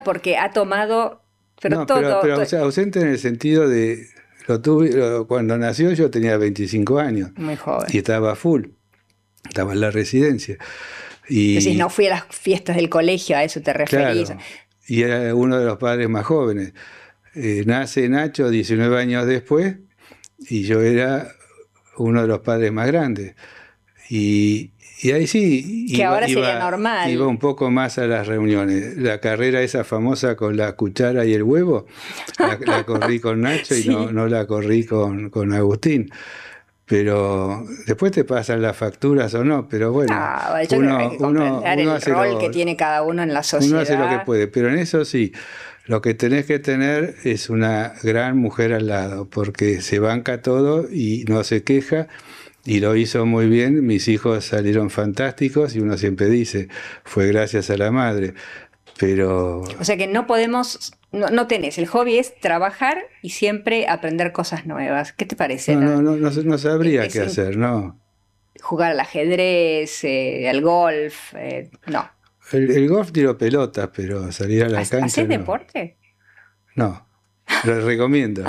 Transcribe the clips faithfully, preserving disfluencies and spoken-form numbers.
porque ha tomado... Pero no, todo, pero, pero todo- o sea, ausente en el sentido de, lo tuve, lo- cuando nació yo tenía veinticinco años Muy joven. y estaba full, estaba en la residencia. Decís, no Y fui a las fiestas del colegio, a eso te referís. claro, y era uno de los padres más jóvenes. Eh, nace Nacho diecinueve años después y yo era uno de los padres más grandes. Y, y ahí sí Que iba, ahora sería iba, normal. iba un poco más a las reuniones. La carrera esa famosa con la cuchara y el huevo, la, la corrí con Nacho y Sí. no, no la corrí con, con Agustín. Pero después te pasan las facturas o no, pero bueno, No, yo creo que hay uno, que uno, comprender uno el hace rol lo, que tiene cada uno en la uno hace lo que sociedad. puede, pero en eso sí, lo que tenés que tener es una gran mujer al lado, porque se banca todo y no se queja, y lo hizo muy bien. Mis hijos salieron fantásticos y uno siempre dice, fue gracias a la madre, pero O sea que no podemos, no, no tenés, el hobby es trabajar y siempre aprender cosas nuevas. ¿Qué te parece? no, ¿No? no, no, no, no sabría Es qué in- hacer, ¿no? Jugar al ajedrez, eh, al golf, eh, no. El, el golf tiro pelotas, pero salir a la ¿Hac- cancha ¿Haces no. deporte? No, lo recomiendo.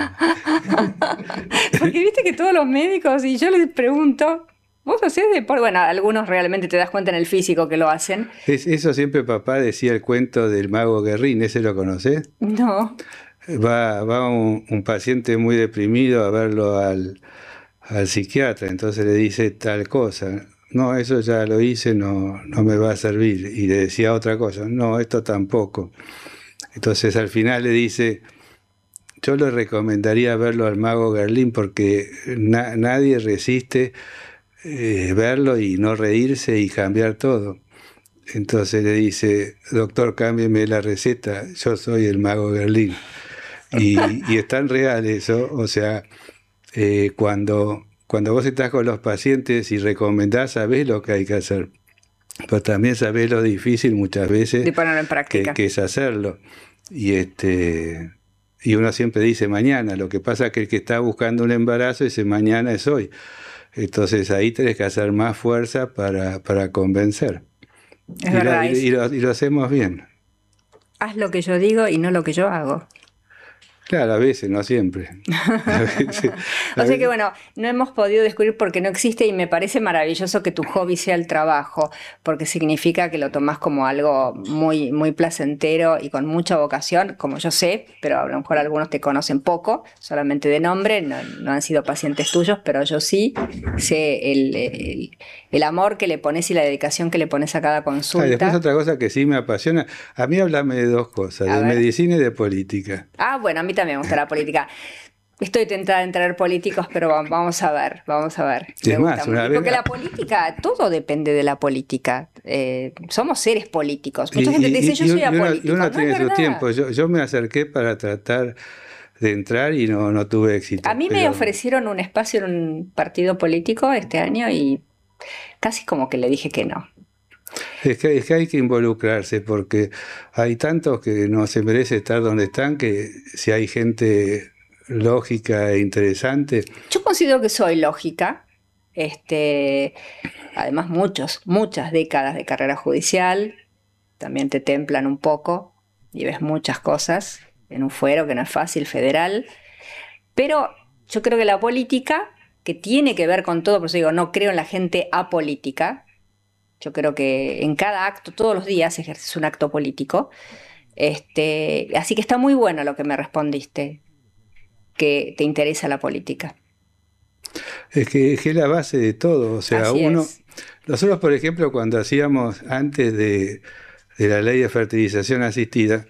Porque viste que todos los médicos, y yo les pregunto, ¿vos hacés deporte? Bueno, algunos realmente te das cuenta en el físico que lo hacen. Es, eso siempre papá decía el cuento del mago Guerrín, ¿ese lo conocés? No. Va, va un, un paciente muy deprimido a verlo al, al psiquiatra, entonces le dice tal cosa. No, eso ya lo hice, no, no me va a servir. Y le decía otra cosa, no, esto tampoco. Entonces al final le dice, yo le recomendaría verlo al mago Guerrín porque na- nadie resiste eh, verlo y no reírse y cambiar todo. Entonces le dice, doctor, cámbieme la receta, yo soy el mago Guerrín. Y, y es tan real eso, o sea, eh, cuando, cuando vos estás con los pacientes y recomendás, sabés lo que hay que hacer, pero también sabés lo difícil muchas veces De ponerlo en que, práctica. que es hacerlo. Y este y uno siempre dice mañana, lo que pasa es que el que está buscando un embarazo dice mañana es hoy. Entonces ahí tenés que hacer más fuerza para, para convencer. Es Y lo, verdad, y, es, y lo, y lo hacemos bien. haz lo que yo digo y no lo que yo hago. Claro, a veces, no siempre. A veces, a O sea que veces- bueno, no hemos podido descubrir porque no existe y me parece maravilloso que tu hobby sea el trabajo, porque significa que lo tomás como algo muy, muy placentero y con mucha vocación, como yo sé, pero a lo mejor algunos te conocen poco, solamente de nombre, no, no han sido pacientes tuyos, pero yo sí sé el, el, el amor que le pones y la dedicación que le pones a cada Ah, y después consulta. otra cosa que sí me apasiona, a mí háblame de dos cosas, A de ver. medicina y de política. Ah, bueno, a mí también me gusta la política. Estoy tentada de entrar políticos, pero va- vamos a ver, vamos a ver. Me Es gusta más, mucho. una vez... Porque la política, todo depende de la política. Eh, somos seres políticos. Y, Mucha gente y- te dice, y- yo y soy uno, y apolítico. uno No tiene es su verdad. tiempo. Yo, yo me acerqué para tratar de entrar y no, no tuve éxito. A mí me pero- ofrecieron un espacio en un partido político este año y casi como que le dije que no. Es que, es que hay que involucrarse porque hay tantos que no se merece estar donde están, que si hay gente lógica e interesante, Yo considero que soy lógica. Este, además, muchos, muchas décadas de carrera judicial también te templan un poco y ves muchas cosas en un fuero que no es fácil, federal. Pero yo creo que la política, que tiene que ver con todo, por eso digo, no creo en la gente apolítica. Yo creo que en cada acto, todos los días, ejerces un acto político. Este, así que está muy bueno lo que me respondiste, que te interesa la política. es que, es que es la base de todo. O sea, Así uno, es. nosotros, por ejemplo, cuando hacíamos antes de, de la ley de fertilización asistida,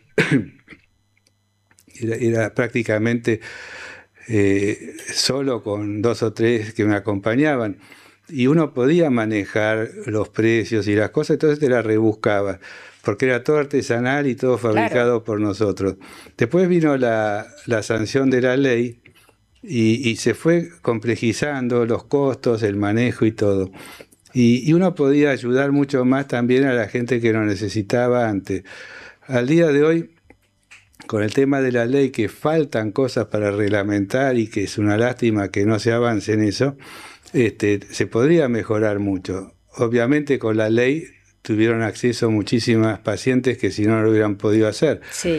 era, era prácticamente eh, solo con dos o tres que me acompañaban. Y uno podía manejar los precios y las cosas, entonces te las rebuscaba, porque era todo artesanal y todo fabricado Claro. por nosotros. Después vino la, la sanción de la ley y, y se fue complejizando los costos, el manejo y todo. Y, y uno podía ayudar mucho más también a la gente que lo necesitaba antes. Al día de hoy, con el tema de la ley, que faltan cosas para reglamentar y que es una lástima que no se avance en eso, este, se podría mejorar mucho. Obviamente con la ley tuvieron acceso muchísimas pacientes que si no, no lo hubieran podido hacer. Sí.